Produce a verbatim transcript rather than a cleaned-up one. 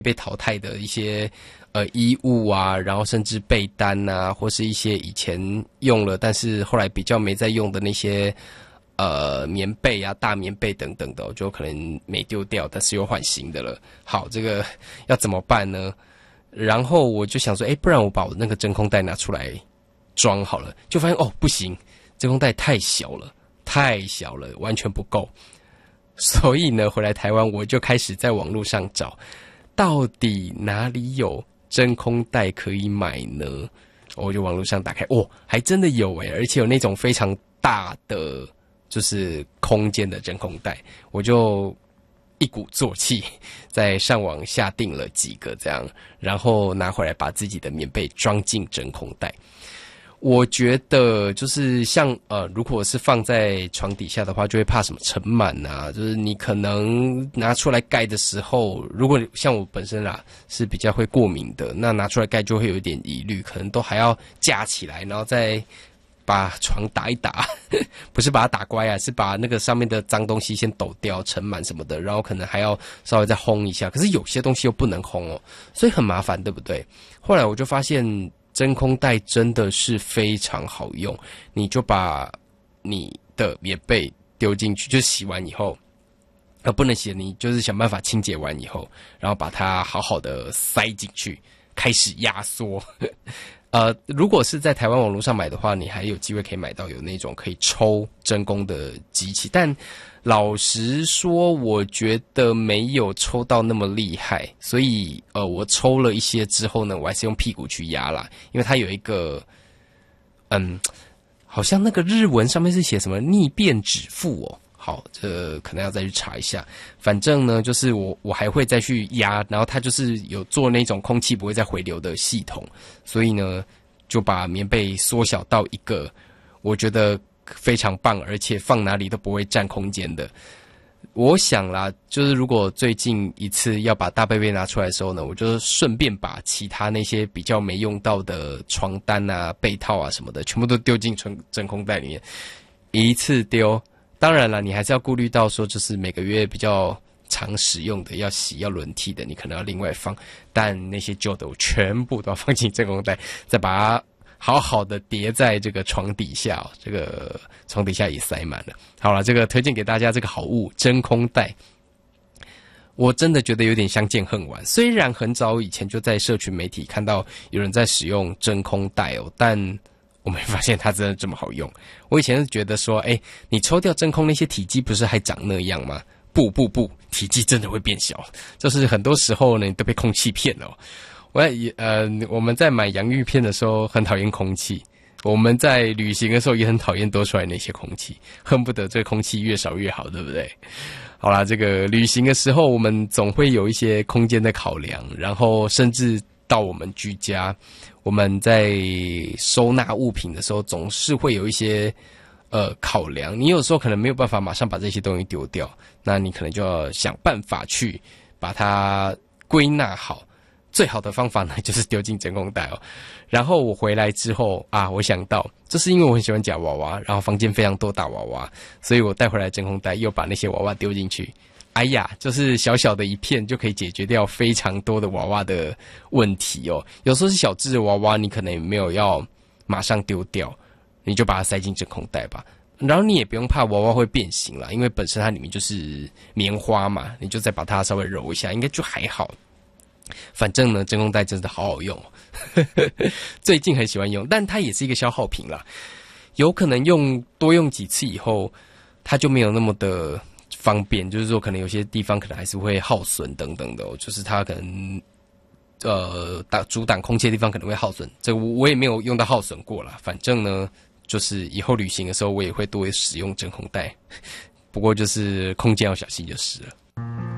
被淘汰的一些呃衣物啊，然后甚至被单啊，或是一些以前用了但是后来比较没在用的那些呃棉被啊、大棉被等等的，就可能没丢掉，但是又换新的了。好，这个要怎么办呢？然后我就想说，哎，不然我把我那个真空袋拿出来装好了，就发现哦不行，真空袋太小了，太小了，完全不够。所以呢，回来台湾我就开始在网络上找，到底哪里有真空袋可以买呢？我就网络上打开，哦，还真的有诶，而且有那种非常大的就是空间的真空袋，我就一鼓作气在上网下订了几个这样，然后拿回来把自己的棉被装进真空袋。我觉得就是像呃，如果是放在床底下的话，就会怕什么尘螨啊，就是你可能拿出来盖的时候，如果像我本身啦是比较会过敏的，那拿出来盖就会有一点疑虑，可能都还要架起来，然后再把床打一打，不是把它打乖啊，是把那个上面的脏东西先抖掉，尘螨什么的，然后可能还要稍微再烘一下，可是有些东西又不能烘哦，所以很麻烦，对不对？后来我就发现真空袋真的是非常好用，你就把你的棉被丢进去，就是洗完以后，呃，不能洗，你就是想办法清洁完以后，然后把它好好的塞进去，开始压缩。呃，如果是在台湾网络上买的话，你还有机会可以买到有那种可以抽真空的机器，但老实说，我觉得没有抽到那么厉害，所以呃，我抽了一些之后呢，我还是用屁股去压啦，因为它有一个，嗯，好像那个日文上面是写什么逆变指腹哦。好，这可能要再去查一下。反正呢，就是我我还会再去压，然后它就是有做那种空气不会再回流的系统，所以呢，就把棉被缩小到一个我觉得非常棒，而且放哪里都不会占空间的。我想啦，就是如果最近一次要把大被被拿出来的时候呢，我就顺便把其他那些比较没用到的床单啊、被套啊什么的，全部都丢进真真空袋里面，一次丢。当然了，你还是要顾虑到说，就是每个月比较常使用的、要洗、要轮替的，你可能要另外放。但那些旧的，我全部都要放进真空袋，再把它好好的叠在这个床底下、哦，这个床底下也塞满了。好了，这个推荐给大家这个好物——真空袋，我真的觉得有点相见恨晚。虽然很早以前就在社群媒体看到有人在使用真空袋哦，但我没发现它真的这么好用。我以前是觉得说，哎，你抽掉真空那些体积不是还长那样吗？不不不，体积真的会变小，就是很多时候呢，你都被空气骗了、哦。我也呃，我们在买洋芋片的时候很讨厌空气，我们在旅行的时候也很讨厌多出来那些空气，恨不得这个空气越少越好，对不对？好啦，这个旅行的时候我们总会有一些空间的考量，然后甚至到我们居家，我们在收纳物品的时候总是会有一些呃考量，你有时候可能没有办法马上把这些东西丢掉，那你可能就要想办法去把它归纳好。最好的方法呢，就是丢进真空袋哦。然后我回来之后啊，我想到，这是因为我很喜欢夹娃娃，然后房间非常多大娃娃，所以我带回来真空袋，又把那些娃娃丢进去。哎呀，就是小小的一片就可以解决掉非常多的娃娃的问题哦。有时候是小只的娃娃，你可能也没有要马上丢掉，你就把它塞进真空袋吧。然后你也不用怕娃娃会变形啦，因为本身它里面就是棉花嘛，你就再把它稍微揉一下，应该就还好。反正呢，真空袋真的好好用哦，最近很喜欢用，但它也是一个消耗品啦，有可能用多用几次以后，它就没有那么的方便，就是说可能有些地方可能还是会耗损等等的、哦，就是它可能呃挡阻挡空气的地方可能会耗损，这个我也没有用到耗损过啦。反正呢，就是以后旅行的时候我也会多使用真空袋，不过就是空间要小心就是了。